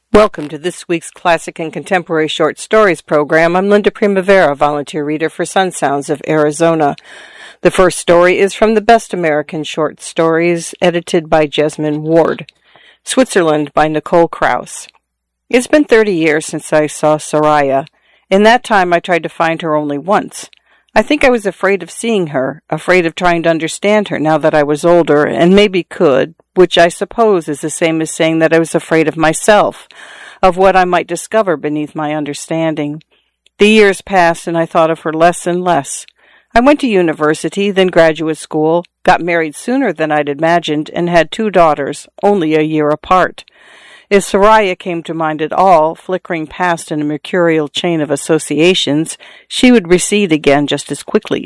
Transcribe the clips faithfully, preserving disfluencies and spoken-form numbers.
Welcome to this week's Classic and Contemporary Short Stories program. I'm Linda Primavera, volunteer reader for Sun Sounds of Arizona. The first story is from the Best American Short Stories, edited by Jesmyn Ward. Switzerland by Nicole Krauss. It's been thirty years since I saw Soraya. In that time, I tried to find her only once. I think I was afraid of seeing her, afraid of trying to understand her now that I was older, and maybe could, which I suppose is the same as saying that I was afraid of myself, of what I might discover beneath my understanding. The years passed, and I thought of her less and less. I went to university, then graduate school, got married sooner than I'd imagined, and had two daughters, only a year apart. If Soraya came to mind at all, flickering past in a mercurial chain of associations, she would recede again just as quickly.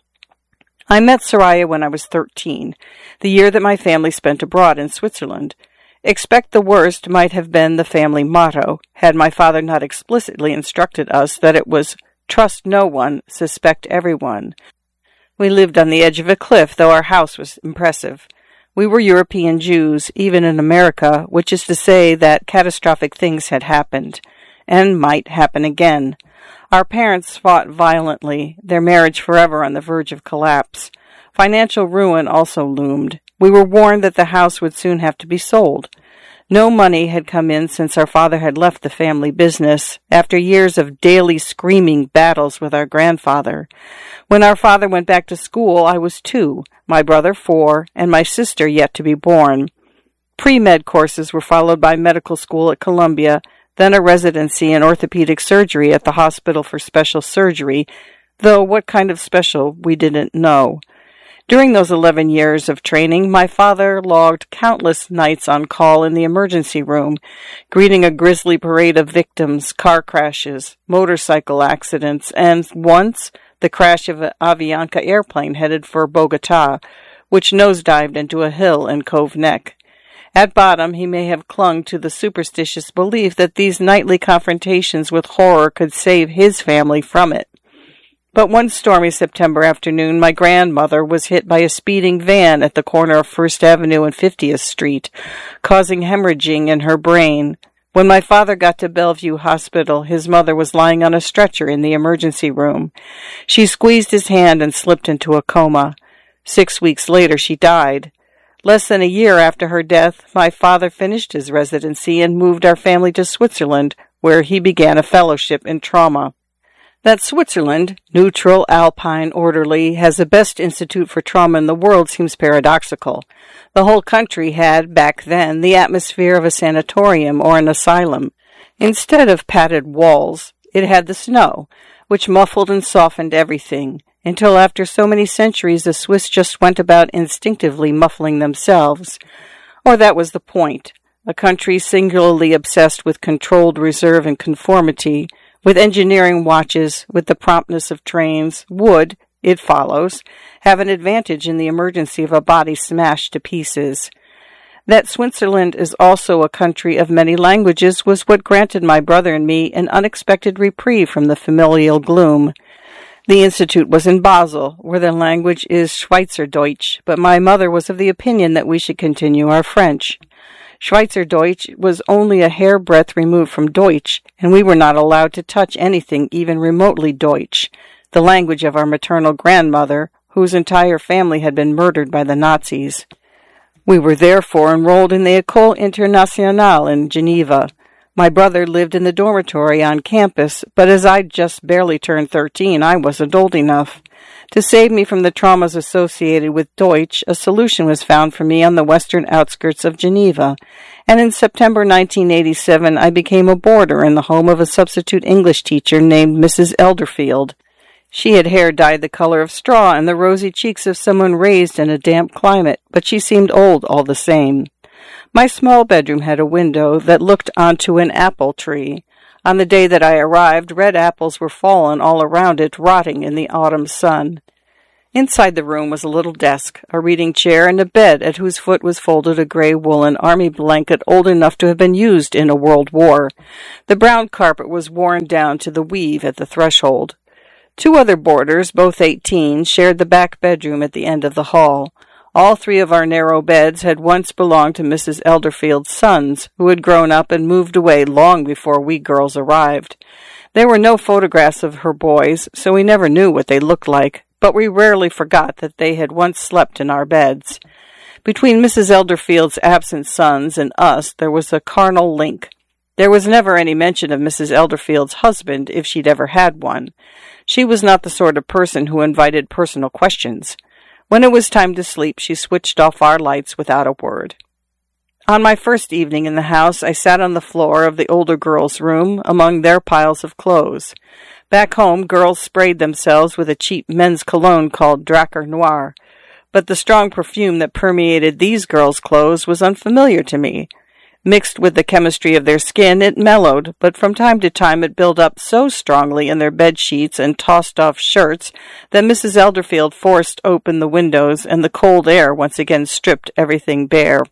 I met Soraya when I was thirteen, the year that my family spent abroad in Switzerland. Expect the worst might have been the family motto, had my father not explicitly instructed us that it was trust no one, suspect everyone. We lived on the edge of a cliff, though our house was impressive. We were European Jews, even in America, which is to say that catastrophic things had happened, and might happen again. Our parents fought violently, their marriage forever on the verge of collapse. Financial ruin also loomed. We were warned that the house would soon have to be sold. No money had come in since our father had left the family business, after years of daily screaming battles with our grandfather. When our father went back to school, I was two, my brother four, and my sister yet to be born. Pre-med courses were followed by medical school at Columbia, then a residency in orthopedic surgery at the Hospital for Special Surgery, though what kind of special we didn't know. During those eleven years of training, my father logged countless nights on call in the emergency room, greeting a grisly parade of victims, car crashes, motorcycle accidents, and once the crash of an Avianca airplane headed for Bogota, which nosedived into a hill in Cove Neck. At bottom, he may have clung to the superstitious belief that these nightly confrontations with horror could save his family from it. But one stormy September afternoon, my grandmother was hit by a speeding van at the corner of First Avenue and fiftieth Street, causing hemorrhaging in her brain. When my father got to Bellevue Hospital, his mother was lying on a stretcher in the emergency room. She squeezed his hand and slipped into a coma. Six weeks later, she died. Less than a year after her death, my father finished his residency and moved our family to Switzerland, where he began a fellowship in trauma. That Switzerland, neutral, alpine, orderly, has the best institute for trauma in the world seems paradoxical. The whole country had, back then, the atmosphere of a sanatorium or an asylum. Instead of padded walls, it had the snow, which muffled and softened everything, until after so many centuries the Swiss just went about instinctively muffling themselves. Or that was the point. A country singularly obsessed with controlled reserve and conformity, with engineering watches, with the promptness of trains, would, it follows, have an advantage in the emergency of a body smashed to pieces. That Switzerland is also a country of many languages was what granted my brother and me an unexpected reprieve from the familial gloom. The institute was in Basel, where the language is Schweizerdeutsch, but my mother was of the opinion that we should continue our French. Schweizerdeutsch was only a hairbreadth removed from Deutsch, and we were not allowed to touch anything even remotely Deutsch, the language of our maternal grandmother, whose entire family had been murdered by the Nazis. We were therefore enrolled in the École Internationale in Geneva. My brother lived in the dormitory on campus, but as I'd just barely turned thirteen, I wasn't old enough. To save me from the traumas associated with Deutsch, a solution was found for me on the western outskirts of Geneva, and in September nineteen eighty-seven I became a boarder in the home of a substitute English teacher named Missus Elderfield. She had hair dyed the color of straw and the rosy cheeks of someone raised in a damp climate, but she seemed old all the same. My small bedroom had a window that looked onto an apple tree. On the day that I arrived, red apples were fallen all around it, rotting in the autumn sun. Inside the room was a little desk, a reading chair, and a bed at whose foot was folded a gray woolen army blanket old enough to have been used in a world war. The brown carpet was worn down to the weave at the threshold. Two other boarders, both eighteen, shared the back bedroom at the end of the hall. All three of our narrow beds had once belonged to Missus Elderfield's sons, who had grown up and moved away long before we girls arrived. There were no photographs of her boys, so we never knew what they looked like, but we rarely forgot that they had once slept in our beds. Between Missus Elderfield's absent sons and us there was a carnal link. There was never any mention of Missus Elderfield's husband, if she'd ever had one. She was not the sort of person who invited personal questions. When it was time to sleep, she switched off our lights without a word. On my first evening in the house, I sat on the floor of the older girls' room among their piles of clothes. Back home, girls sprayed themselves with a cheap men's cologne called Drakkar Noir, but the strong perfume that permeated these girls' clothes was unfamiliar to me. Mixed with the chemistry of their skin, it mellowed, but from time to time it built up so strongly in their bed sheets and tossed-off shirts that Missus Elderfield forced open the windows, and the cold air once again stripped everything bare.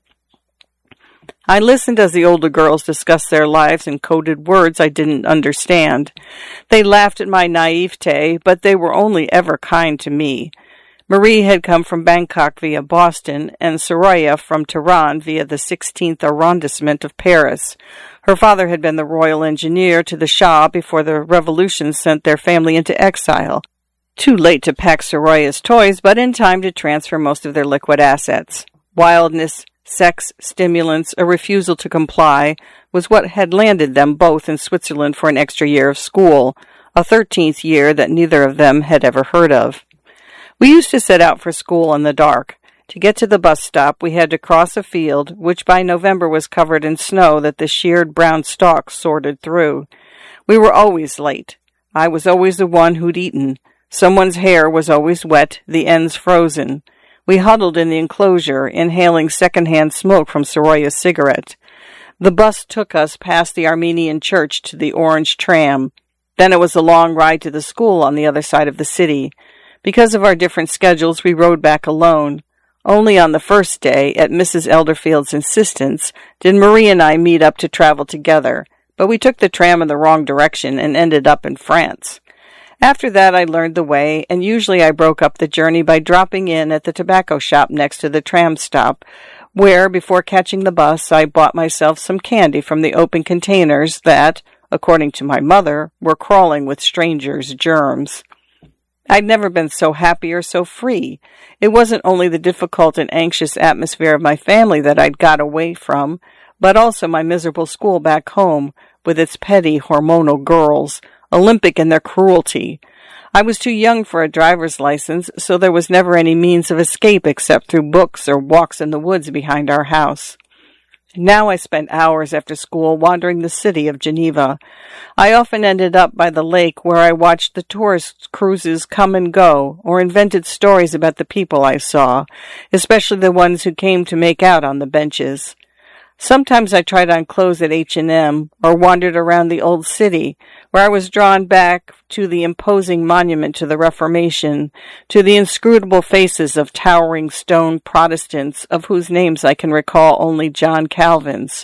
I listened as the older girls discussed their lives in coded words I didn't understand. They laughed at my naivete, but they were only ever kind to me. Marie had come from Bangkok via Boston, and Soraya from Tehran via the sixteenth arrondissement of Paris. Her father had been the royal engineer to the Shah before the revolution sent their family into exile. Too late to pack Soraya's toys, but in time to transfer most of their liquid assets. Wildness, sex, stimulants, a refusal to comply was what had landed them both in Switzerland for an extra year of school, a thirteenth year that neither of them had ever heard of. We used to set out for school in the dark. To get to the bus stop, we had to cross a field, which by November was covered in snow that the sheared brown stalks sorted through. We were always late. I was always the one who'd eaten. Someone's hair was always wet, the ends frozen. We huddled in the enclosure, inhaling second-hand smoke from Soraya's cigarette. The bus took us past the Armenian church to the orange tram. Then it was a long ride to the school on the other side of the city. Because of our different schedules, we rode back alone. Only on the first day, at Missus Elderfield's insistence, did Marie and I meet up to travel together, but we took the tram in the wrong direction and ended up in France. After that, I learned the way, and usually I broke up the journey by dropping in at the tobacco shop next to the tram stop, where, before catching the bus, I bought myself some candy from the open containers that, according to my mother, were crawling with strangers' germs. I'd never been so happy or so free. It wasn't only the difficult and anxious atmosphere of my family that I'd got away from, but also my miserable school back home, with its petty, hormonal girls, Olympic in their cruelty. I was too young for a driver's license, so there was never any means of escape except through books or walks in the woods behind our house. Now I spent hours after school wandering the city of Geneva. I often ended up by the lake where I watched the tourist cruises come and go, or invented stories about the people I saw, especially the ones who came to make out on the benches. Sometimes I tried on clothes at H and M, or wandered around the old city, where I was drawn back to the imposing monument to the Reformation, to the inscrutable faces of towering stone Protestants, of whose names I can recall only John Calvin's.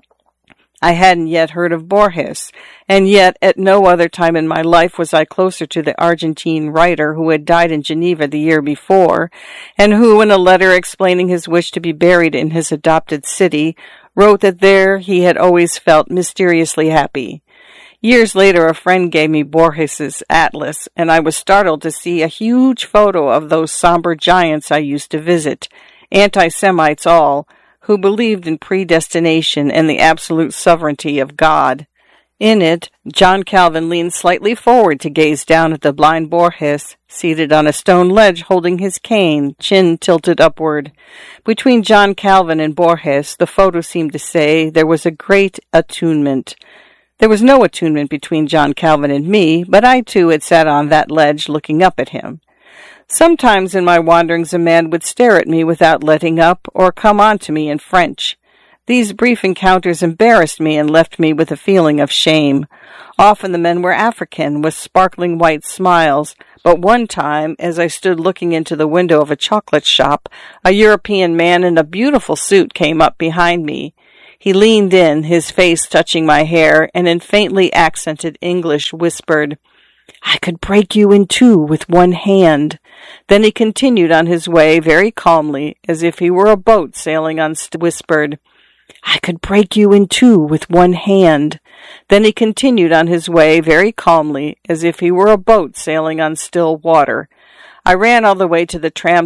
I hadn't yet heard of Borges, and yet at no other time in my life was I closer to the Argentine writer who had died in Geneva the year before, and who, in a letter explaining his wish to be buried in his adopted city, wrote that there he had always felt mysteriously happy. Years later, a friend gave me Borges's Atlas, and I was startled to see a huge photo of those somber giants I used to visit, anti-Semites all, who believed in predestination and the absolute sovereignty of God. In it, John Calvin leaned slightly forward to gaze down at the blind Borges, seated on a stone ledge holding his cane, chin tilted upward. Between John Calvin and Borges, the photo seemed to say there was a great attunement. There was no attunement between John Calvin and me, but I too had sat on that ledge looking up at him. Sometimes in my wanderings a man would stare at me without letting up, or come on to me in French. These brief encounters embarrassed me and left me with a feeling of shame. Often the men were African, with sparkling white smiles, but one time, as I stood looking into the window of a chocolate shop, a European man in a beautiful suit came up behind me. He leaned in, his face touching my hair, and in faintly accented English whispered, "I could break you in two with one hand." Then he continued on his way very calmly, as if he were a boat sailing on st- whispered, "I could break you in two with one hand." Then he continued on his way very calmly, as if he were a boat sailing on still water. I ran all the way to the tram